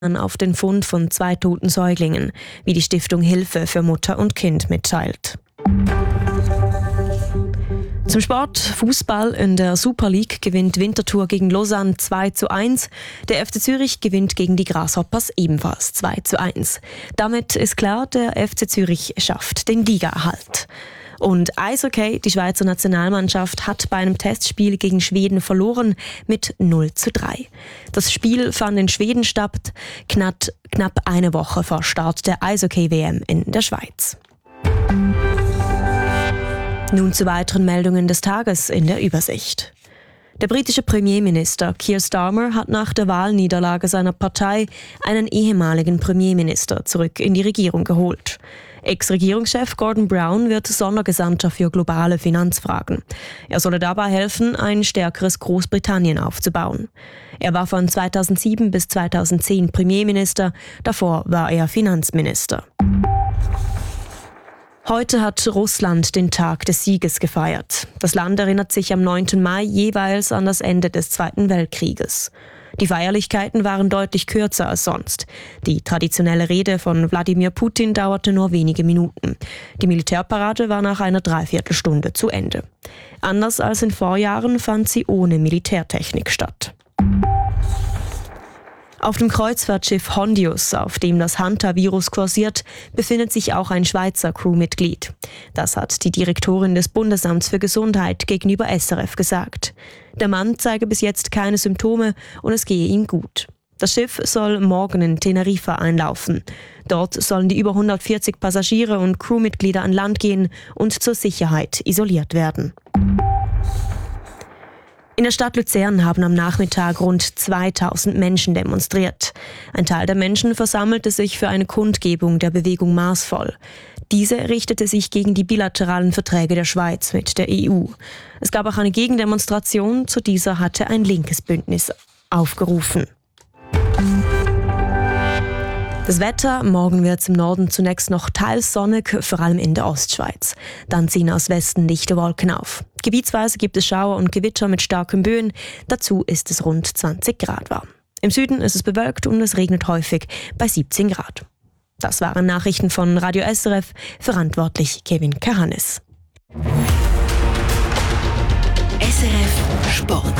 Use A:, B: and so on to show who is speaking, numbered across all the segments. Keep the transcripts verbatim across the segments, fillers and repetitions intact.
A: auf den Fund von zwei toten Säuglingen, wie die Stiftung Hilfe für Mutter und Kind mitteilt. Zum Sport. Fußball. In der Super League gewinnt Winterthur gegen Lausanne zwei zu eins. Der F C Zürich gewinnt gegen die Grasshoppers ebenfalls zwei zu eins. Damit ist klar, der F C Zürich schafft den Ligaerhalt. Und Eishockey, die Schweizer Nationalmannschaft hat bei einem Testspiel gegen Schweden verloren mit null zu drei. Das Spiel fand in Schweden statt, knapp, knapp eine Woche vor Start der Eishockey-W M in der Schweiz. Nun zu weiteren Meldungen des Tages in der Übersicht. Der britische Premierminister Keir Starmer hat nach der Wahlniederlage seiner Partei einen ehemaligen Premierminister zurück in die Regierung geholt. Ex-Regierungschef Gordon Brown wird Sondergesandter für globale Finanzfragen. Er solle dabei helfen, ein stärkeres Großbritannien aufzubauen. Er war von zweitausendsieben bis zweitausendzehn Premierminister, davor war er Finanzminister. Heute hat Russland den Tag des Sieges gefeiert. Das Land erinnert sich am neunten Mai jeweils an das Ende des Zweiten Weltkrieges. Die Feierlichkeiten waren deutlich kürzer als sonst. Die traditionelle Rede von Wladimir Putin dauerte nur wenige Minuten. Die Militärparade war nach einer Dreiviertelstunde zu Ende. Anders als in Vorjahren fand sie ohne Militärtechnik statt. Auf dem Kreuzfahrtschiff Hondius, auf dem das Hantavirus kursiert, befindet sich auch ein Schweizer Crewmitglied. Das hat die Direktorin des Bundesamts für Gesundheit gegenüber S R F gesagt. Der Mann zeige bis jetzt keine Symptome und es gehe ihm gut. Das Schiff soll morgen in Teneriffa einlaufen. Dort sollen die über hundertvierzig Passagiere und Crewmitglieder an Land gehen und zur Sicherheit isoliert werden. In der Stadt Luzern haben am Nachmittag rund zweitausend Menschen demonstriert. Ein Teil der Menschen versammelte sich für eine Kundgebung der Bewegung Maßvoll. Diese richtete sich gegen die bilateralen Verträge der Schweiz mit der E U. Es gab auch eine Gegendemonstration, zu dieser hatte ein linkes Bündnis aufgerufen. Das Wetter: Morgen wird es im Norden zunächst noch teils sonnig, vor allem in der Ostschweiz. Dann ziehen aus Westen dichte Wolken auf. Gebietsweise gibt es Schauer und Gewitter mit starken Böen. Dazu ist es rund zwanzig Grad warm. Im Süden ist es bewölkt und es regnet häufig bei siebzehn Grad. Das waren Nachrichten von Radio S R F, verantwortlich Kevin Kahanis.
B: S R F Sport.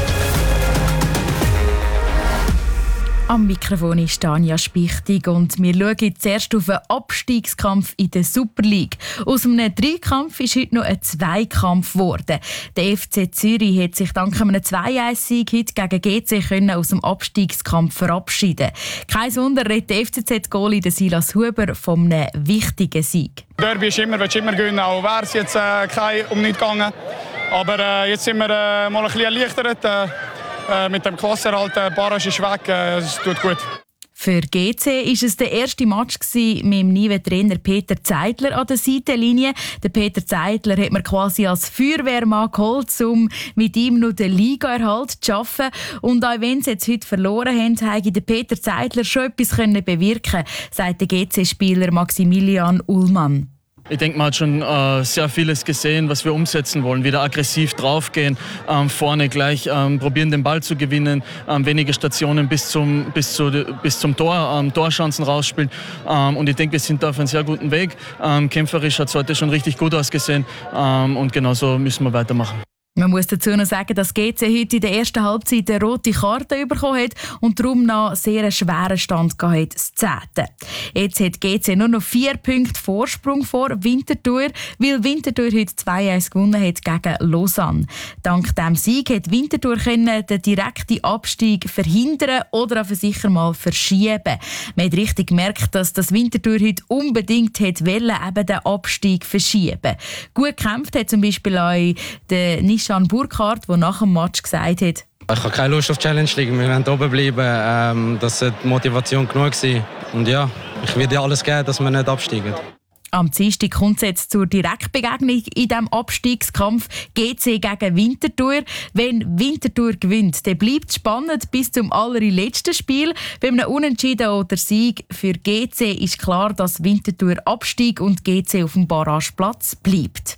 C: Am Mikrofon ist Tanja Spichtig und wir schauen zuerst auf einen Abstiegskampf in der Super League. Aus einem Dreikampf ist heute noch ein Zweikampf geworden. Der F C Zürich hat sich dank einem zwei eins Sieg heute gegen G C können aus dem Abstiegskampf verabschieden. Kein Wunder, redet der F C Z-Goalie Silas Huber von einem wichtigen Sieg.
D: Derby ist immer, willst du immer gewinnen, auch wäre es jetzt äh, kein um nichts gegangen. Aber äh, jetzt sind wir äh, mal ein bisschen erleichtert. Äh, Mit dem Klassenerhalt, der Barrage ist weg, es tut gut.
C: Für G C war es der erste Match mit dem neuen Trainer Peter Zeidler an der Seitenlinie. Der Peter Zeidler hat man quasi als Feuerwehrmann geholt, um mit ihm noch den Ligaerhalt zu schaffen. Und auch wenn sie jetzt heute verloren haben, konnte der Peter Zeidler schon etwas bewirken, sagt der G C-Spieler Maximilian Ullmann.
E: Ich denke, man hat schon äh, sehr vieles gesehen, was wir umsetzen wollen. Wieder aggressiv draufgehen, ähm, vorne gleich ähm, probieren, den Ball zu gewinnen, ähm, wenige Stationen bis zum, bis zu, bis zum Tor, ähm, Torchancen rausspielen. Ähm, und ich denke, wir sind da auf einem sehr guten Weg. Ähm, kämpferisch hat es heute schon richtig gut ausgesehen ähm, und genau so müssen wir weitermachen.
C: Man muss dazu noch sagen, dass G C heute in der ersten Halbzeit eine rote Karte bekommen hat und darum noch sehr einen schweren Stand hat, das Zehnte. Jetzt hat G C nur noch vier Punkte Vorsprung vor Winterthur, weil Winterthur heute zwei eins gewonnen hat gegen Lausanne. Dank diesem Sieg hat Winterthur den direkten Abstieg verhindern oder auf sicher mal verschieben. Man hat richtig gemerkt, dass das Winterthur heute unbedingt wollte, eben den Abstieg verschieben. Gut gekämpft hat zum Beispiel auch der Nishan Burkhardt, der nach dem Match gesagt hat:
F: Ich habe keine Lust auf die Challenge League. Wir wollen oben bleiben. Ähm, das war die Motivation genug. Und ja, ich werde alles geben, dass wir nicht absteigen.
C: Am Dienstag kommt es jetzt zur Direktbegegnung in diesem Abstiegskampf G C gegen Winterthur. Wenn Winterthur gewinnt, dann bleibt es spannend bis zum allerletzten Spiel. Bei einem Unentschieden oder Sieg für G C ist klar, dass Winterthur absteigt und G C auf dem Barrageplatz bleibt.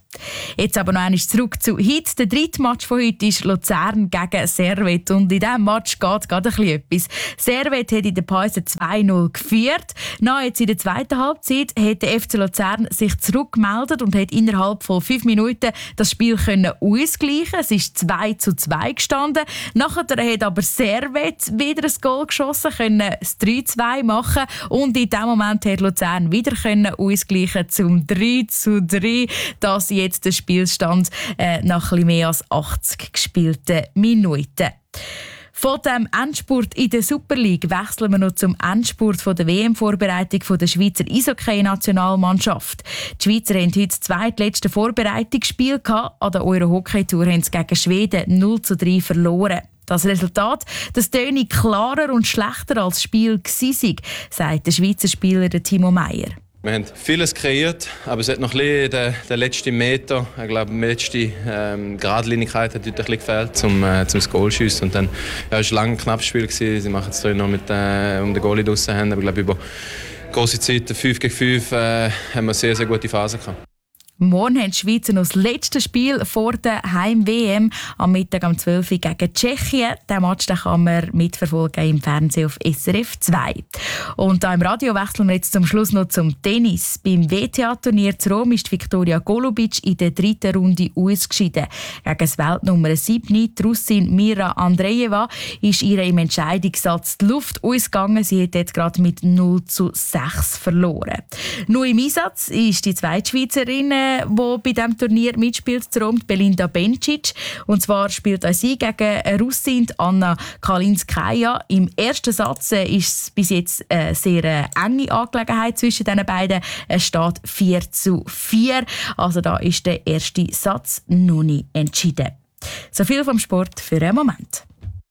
C: Jetzt aber noch einmal zurück zu heute. Der dritte Match von heute ist Luzern gegen Servette. Und in diesem Match geht gerade ein bisschen etwas. Servette hat in der Pause zwei null geführt. Nach jetzt in der zweiten Halbzeit hat der F C Luzern sich zurückgemeldet und hat innerhalb von fünf Minuten das Spiel können ausgleichen. Es ist zwei zu zwei gestanden. Nachher hat aber Servette wieder ein Goal geschossen, können das drei zu zwei machen. Und in diesem Moment hat Luzern wieder können ausgleichen zum drei zu drei. Das jetzt der Spielstand äh, nach etwas mehr als achtzig gespielten Minuten. Von dem Endspurt in der Super League wechseln wir noch zum Endspurt von der W M-Vorbereitung der Schweizer Eishockey-Nationalmannschaft. Die Schweizer haben heute das zweitletzte Vorbereitungsspiel gehabt. An der Euro-Hockey-Tour haben sie gegen Schweden null zu drei verloren. Das Resultat, das töne klarer und schlechter als das Spiel war, sagt der Schweizer Spieler Timo Meyer.
G: Wir haben vieles kreiert, aber es hat noch ein bisschen den, den letzten Meter, ich glaube, die letzte ähm, Geradlinigkeit hat heute ein bisschen gefehlt, zum, äh, zum Goal schiessen. Und dann, ja, es war ein langes knappes Spiel gewesen. Sie machen es noch mit äh, um den Goalie draussen haben, aber ich glaube, über große Zeit, fünf gegen fünf, äh, haben wir sehr, sehr gute Phase gehabt.
C: Morgen haben die Schweizer noch das letzte Spiel vor der Heim-W M am Mittag um zwölf Uhr gegen Tschechien. Diesen Match den kann man mitverfolgen im Fernsehen auf S R F zwei. Und da im Radio wechseln wir jetzt zum Schluss noch zum Tennis. Beim W T A-Turnier zu Rom ist Viktoria Golubic in der dritten Runde ausgeschieden. Gegen das Weltnummer sieben, die Russin Mira Andreeva, ist ihr im Entscheidungssatz die Luft ausgegangen. Sie hat jetzt gerade mit null zu sechs verloren. Nur im Einsatz ist die zweite Schweizerin, die bei diesem Turnier mitspielt, Belinda Bencic. Und zwar spielt auch sie gegen Russin Anna Kalinskaya. Im ersten Satz ist es bis jetzt eine sehr enge Angelegenheit zwischen den beiden. Es steht vier zu vier. Also da ist der erste Satz noch nicht entschieden. So viel vom Sport für einen Moment.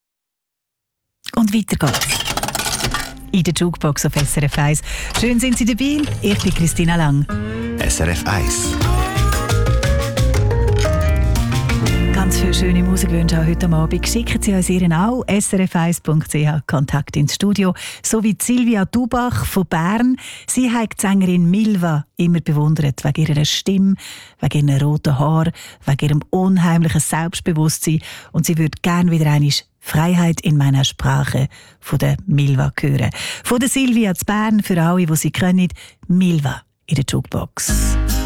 H: Und weiter geht's. In der Jukebox auf S R F eins. Schön sind Sie dabei. Ich bin Christina Lang.
I: S R F eins.
H: Ganz viele schöne Musikwünsche auch heute Abend. Schicken Sie uns Ihren auch. S R F eins Punkt c h Kontakt ins Studio. So wie Silvia Dubach von Bern. Sie hat die Sängerin Milva immer bewundert. Wegen ihrer Stimme, wegen ihren roten Haaren, wegen ihrem unheimlichen Selbstbewusstsein. Und sie würde gerne wieder einmal Freiheit in meiner Sprache von der Milva hören. Von der Silvia zu Bern, für alle, die sie kennen. Milva in der Jukebox.